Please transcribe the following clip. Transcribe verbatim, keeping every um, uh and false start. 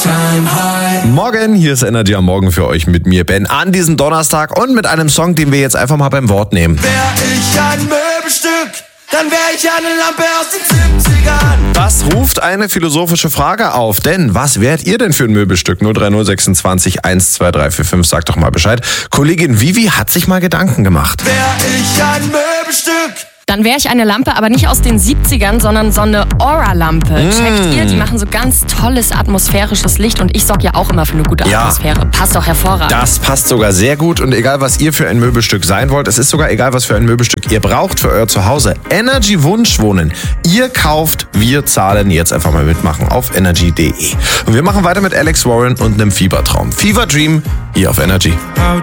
Morgen, hier ist Energy am Morgen für euch mit mir, Ben, an diesem Donnerstag und mit einem Song, den wir jetzt einfach mal beim Wort nehmen. Wär ich ein Möbelstück, dann wär ich eine Lampe aus den siebzigern. Das ruft eine philosophische Frage auf, denn was wärt ihr denn für ein Möbelstück? null drei null sechsundzwanzig eins zwei drei vier fünf, sagt doch mal Bescheid. Kollegin Vivi hat sich mal Gedanken gemacht. Wär ich ein Möbelstück, Dann wäre ich eine Lampe, aber nicht aus den siebzigern, sondern so eine Aura-Lampe. Mm. Checkt ihr? Die machen so ganz tolles atmosphärisches Licht und ich sorge ja auch immer für eine gute Ja. Atmosphäre. Passt doch hervorragend. Das passt sogar sehr gut und egal, was ihr für ein Möbelstück sein wollt, es ist sogar egal, was für ein Möbelstück ihr braucht für euer Zuhause. Energy Wunschwohnen. Ihr kauft, wir zahlen. Jetzt einfach mal mitmachen auf energy punkt de. Und wir machen weiter mit Alex Warren und einem Fiebertraum. Fever Dream hier auf Energy. How